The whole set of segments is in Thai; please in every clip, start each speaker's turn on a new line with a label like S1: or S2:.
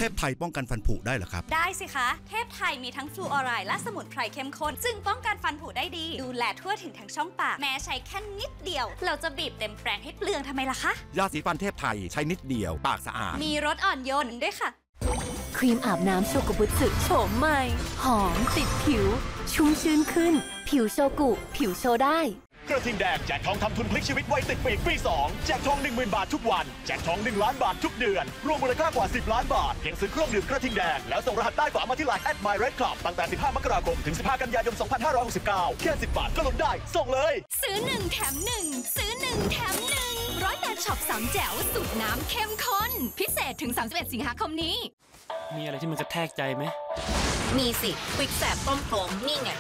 S1: พไทยป้องกันฟันผุได้เหรอครับ
S2: ได้สิคะเทพไทยมีทั้งฟลูออไรด์และสมุนไพรเข้มข้นซึ่งป้องกันฟันผุได้ดีดูแลทั่วถึงทั้งช่องปากแม้ใช้แค่นิดเดียวเราจะบีบเต็มแปรงให้เปลืองทำไมล่ะคะ
S1: ยาสีฟันเทพไทยใช้นิดเดียวปากสะอาด
S2: มีรสอ่อนโยนด้วยค่ะ
S3: ครีมอาบน้ำโชกุบุสึโฉมใหม่หอมติดผิวชุ่มชื้นขึ้นผิวโชกุผิวโชได้
S4: กระทิงแดงแจกทองทำทุนพลิกชีวิตไว้ติดปีกปี 2แจกทอง 10,000 บาททุกวันแจกทอง1 ล้านบาททุกเดือนรวมมูลค่ากว่า10 ล้านบาทเพียงซื้อเครื่องดื่มกระทิงแดงแล้วส่งรหัสใต้ฝามาที่ไลน์ @myredclub ตั้งแต่15 มกราคมถึง15 กันยายน 2569แค่10 บาทก็ลุ้นได้ส่งเลย
S2: ซื้อ1แถม1ซื้อ1แถม1 108ช็อป3แจ๋วสูตรน้ำเข้มข้นพิเศษถึง31 สิงหาคมนี้
S5: มีอะไรที่มันกระแทกใจไหม
S2: มีสิควิกแสบต้มโขงนี่ไง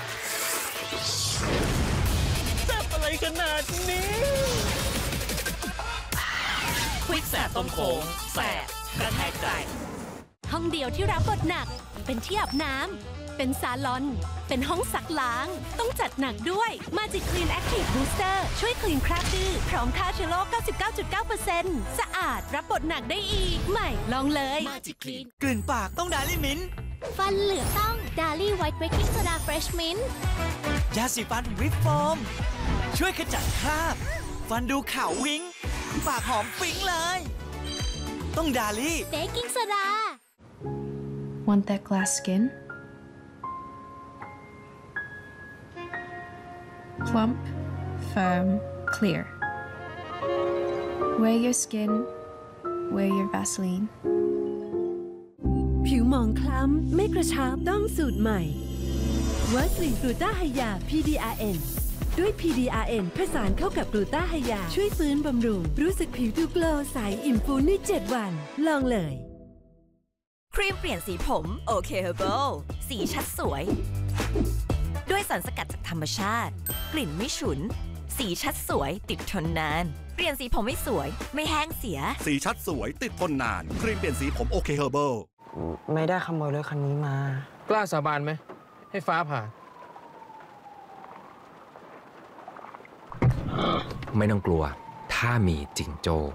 S5: แซ่บอะไรขนาดนี้
S2: ควิกแสบต้มโขงแสบกระแทกใจห้องเดียวที่รับบทหนักเป็นที่อาบน้ำเป็นซาลอนเป็นห้องซักล้างต้องจัดหนักด้วย Magic Clean Active Booster ช่วยคลีนคราบดื้อพร้อมฆ่าเชื้อโรค 99.9% สะอาดรับบทหนักได้อีกใหม่ลองเลย Magic Clean
S6: กลิ่นปากต้องดาลี่มิ้นท์
S2: ฟันเหลืองต้องดาลี่ไวท์เบกกิ้งโซดาเฟรชมิ้นท์
S6: ยาสีฟันวิปโฟมช่วยขจัดคราบฟันดูขาววิ้งปากหอมปิ๊งเลยต้องดาลี่
S2: เบกกิ้งโซดา
S7: Want that glass skin? Plump, firm, clear. Wear your skin, wear your Vaseline.
S8: ผิวหมองคล้ำไม่กระชับต้องสูตรใหม่วัสลินกลูต้าไฮยา PDRN ด้วย PDRN ผสานเข้ากับกลูต้าไฮยาช่วยฟื้นบำรุงรู้สึกผิวดูโกลว์ใสอิ่มฟูใน7 วันลองเลย
S9: ครีมเปลี่ยนสีผมโอเคเฮอร์เบิลสีชัดสวยด้วยสารสกัดจากธรรมชาติกลิ่นไม่ฉุนสีชัดสวยติดทนนานเปลี่ยนสีผมไม่สวยไม่แห้งเสีย
S1: สีชัดสวยติดทนนานครีมเปลี่ยนสีผมโอเคเฮอร์เบิล
S10: ไม่ได้ขโมยรถคันนี้มาก
S5: ล้าสาบานไหมให้ฟ้าผ่า
S11: ไม่ต้องกลัวถ้ามีจิงโจ้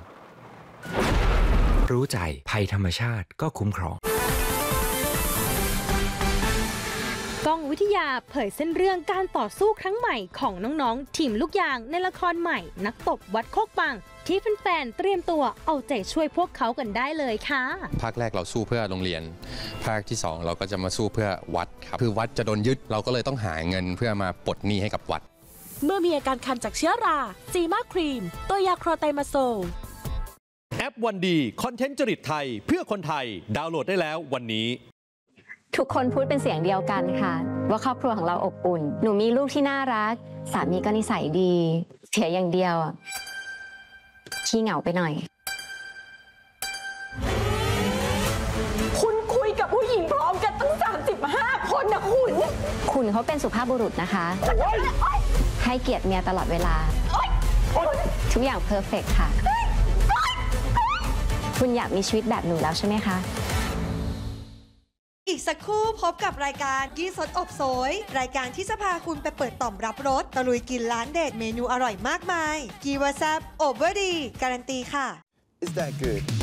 S11: รู้ใจภัยธรรมชาติก็คุ้มครอง
S12: ก้องวิทยาเผยเส้นเรื่องการต่อสู้ครั้งใหม่ของน้องๆทีมลูกยางในละครใหม่นักตบวัดโคกปังที่แฟนๆเตรียมตัวเอาใจช่วยพวกเขากันได้เลยค่ะ
S13: ภาคแรกเราสู้เพื่อโรงเรียนภาคที่2เราก็จะมาสู้เพื่อวัดครับคือวัดจะโดนยึดเราก็เลยต้องหาเงินเพื่อมาปลดหนี้ให้กับวัด
S14: เมื่อมีอาการคันจากเชื้อราซีมาครีมตัวยาโครไตมาโซล
S4: แอปวันดีคอนเทนต์จริตไทยเพื่อคนไทยดาวน์โหลดได้แล้ววันนี้
S15: ทุกคนพูดเป็นเสียงเดียวกันค่ะว่าครอบครัวของเราอบอุ่นหนูมีลูกที่น่ารักสามีก็นิสัยดีเสียอย่างเดียวขี้เหงาไปหน่อย
S14: คุณคุยกับผู้หญิงพร้อมกันตั้ง35 คนนะ
S15: คุณเขาเป็นสุภาพบุรุษนะคะให้เกียรติเมียตลอดเวลาทุกอย่างเพอร์เฟกต์ค่ะคุณอยากมีชีวิตแบบหนูแล้วใช่ไหมคะ
S16: อีกสักครู่พบกับรายการกี้สดอบโสยรายการที่จะพาคุณไปเปิดต่อมรับรสตะลุยกินร้านเด็ดเมนูอร่อยมากมายกีวาแซบอบเวอร์ดีการันตีค่ะ
S17: Is that good